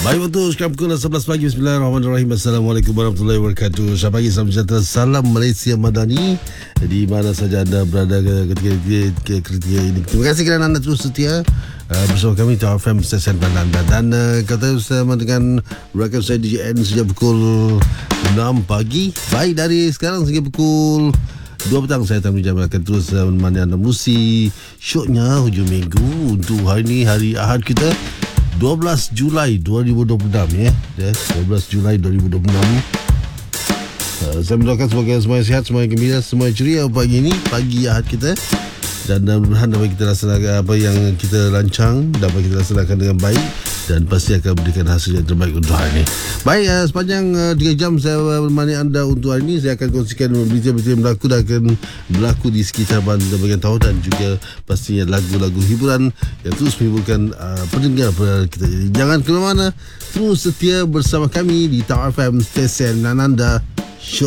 Baik, betul. Sekarang pukul 11 pagi. Bismillahirrahmanirrahim. Assalamualaikum warahmatullahi wabarakatuh. Selamat pagi, salam sejahtera, salam Malaysia Madani di mana saja anda berada ketika ini. Terima kasih kerana anda terus setia bersama kami di FM stesen anda. Dan kata bersama dengan rakan saya DJ N sejak pukul 6 pagi. Baik, dari sekarang sehingga pukul 2 petang saya akan terus menemani anda musi syoknya hujung minggu untuk hari ini, hari Ahad kita 12 Julai 2026 ya. 12 Julai 2026. Saya mendoakan semoga semuanya sihat, semuanya gembira, semuanya ceria pagi ini, pagi Ahad kita. Dan mudah-mudahan dapat kita laksanakan apa yang kita rancang, dapat kita laksanakan dengan baik dan pasti akan memberikan hasil yang terbaik untuk hari ini. Baik, sepanjang 3 jam saya menemani anda untuk hari ini. Saya akan kongsikan berita-berita yang berlaku dan akan berlaku di sekitar bahagian tahu dan juga pastinya lagu-lagu hiburan yang terus menghiburkan pendengar kita. Jadi jangan ke mana-mana, terus setia bersama kami di Tau FM stesen anda.